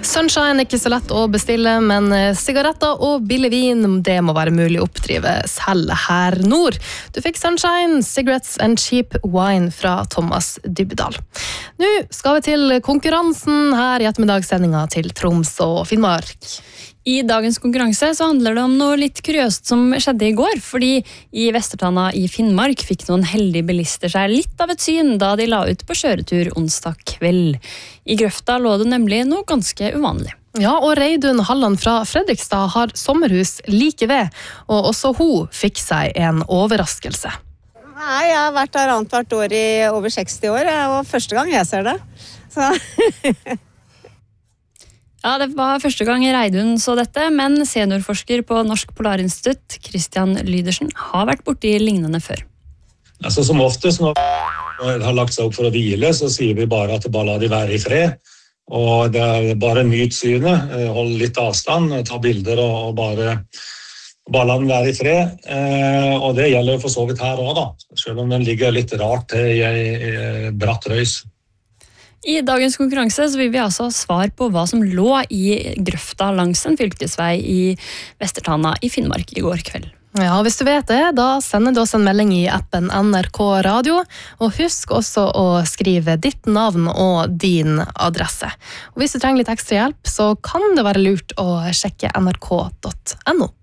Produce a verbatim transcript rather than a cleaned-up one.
Sunshine er ikke så lett å bestille, men sigaretter og billig vin, det må være mulig å oppdrive selv her nord. Du fikk Sunshine, Cigarettes and Cheap Wine fra Thomas Dybdahl. Nå skal vi til konkurransen her i ettermiddagssendinga til Troms og Finnmark. I dagens konkurranse så handler det om noe litt kuriøst som skjedde i går, fordi i Vestertana i Finnmark fikk noen heldige bilister seg litt av et syn da de la ut på kjøretur onsdag kveld. I grøfta lå det nemlig noe ganske uvanlig. Ja, og Reidun Halland fra Fredrikstad har sommerhus like ved, og også hun fikk seg en overraskelse. Nei, jeg har vært her annet hvert år i over seksti år, og første gang jeg ser det. Så... Ja, det var første gang Reidun så dette, men seniorforsker på Norsk Polarinstitutt, Christian Lydersen, har vært borti lignende før. Altså, som oftest når det har lagt seg opp for å hvile, så sier vi bare at bare la de være i fred. Og det er bare nyt synet, hold litt avstand, ta bilder og bare, bare la den være i fred. Og det gjelder for så vidt her også da, selv om den ligger litt rart til i en bratt røys. I dagens konkurranse så vil vi altså ha svar på hva som lå i grøfta langs en fylkesvei i Vestertana i Finnmark i går kveld. Ja, hvis du vet det, da sender du oss en melding i appen N R K Radio, og husk også å skrive ditt navn og din adresse. Og hvis du trenger litt ekstra hjelp, så kan det være lurt å sjekke N R K punktum N O.